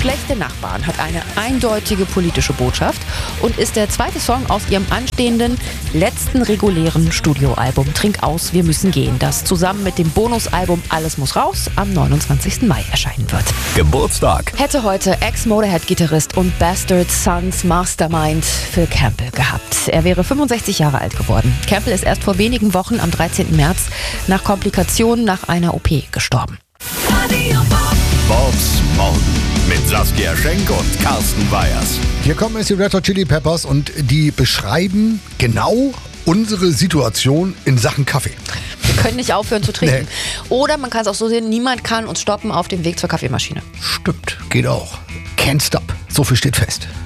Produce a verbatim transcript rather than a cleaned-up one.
Schlechte Nachbarn hat eine eindeutige politische Botschaft und ist der zweite Song aus ihrem anstehenden letzten regulären Studioalbum Trink aus, wir müssen gehen, das zusammen mit dem Bonusalbum Alles muss raus am neunundzwanzigsten Mai erscheinen wird. Geburtstag. Hätte heute Ex-Motorhead-Gitarrist und Bastard Sons Mastermind Phil Campbell gehabt. Er wäre fünfundsechzig Jahre alt geworden. Campbell ist erst vor wenigen Wochen am dreizehnten März nach Komplikationen nach einer O P gestorben. Bobs Morgen mit Saskia Schenk und Carsten Weyers. Hier kommen jetzt die Red Hot Chili Peppers und die beschreiben genau unsere Situation in Sachen Kaffee. Wir können nicht aufhören zu trinken. Nee. Oder man kann es auch so sehen, niemand kann uns stoppen auf dem Weg zur Kaffeemaschine. Stimmt, geht auch. Can't stop. So viel steht fest.